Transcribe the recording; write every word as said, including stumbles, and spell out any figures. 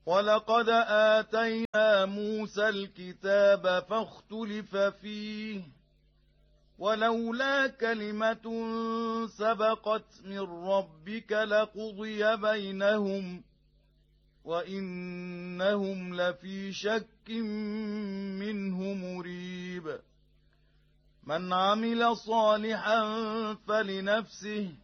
ولقد آتينا موسى الكتاب فاختلف فيه ولولا كلمة سبقت من ربك لقضي بينهم وإنهم لفي شك منه مريب من عمل صالحا فلنفسه